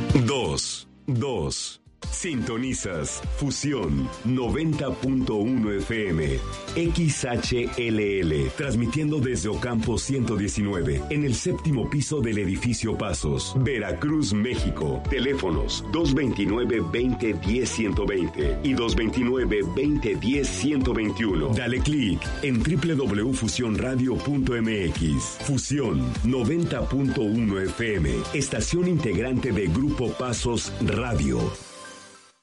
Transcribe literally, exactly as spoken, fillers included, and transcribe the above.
dos, dos. Sintonizas Fusión noventa punto uno F M, X H L L, transmitiendo desde Ocampo ciento diecinueve, en el séptimo piso del edificio Pasos, Veracruz, México. Teléfonos dos veintinueve, veinte, diez, ciento veinte y dos veintinueve, veinte, diez, ciento veintiuno. Dale clic en doble u doble u doble u punto fusión radio punto m x. Fusión noventa punto uno F M, estación integrante de Grupo Pasos Radio.